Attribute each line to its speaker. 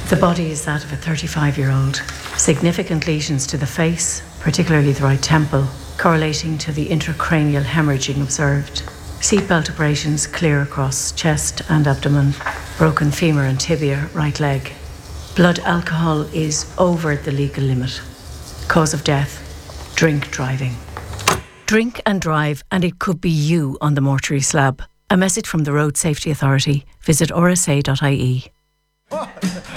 Speaker 1: The body is that of a 35-year-old. Significant lesions to the face, particularly the right temple, correlating to the intracranial hemorrhaging observed. Seatbelt abrasions clear across chest and abdomen. Broken femur and tibia, right leg. Blood alcohol is over the legal limit. Cause of death, drink driving. Drink and drive, and it could be you on the mortuary slab. A message from the Road Safety Authority. Visit rsa.ie.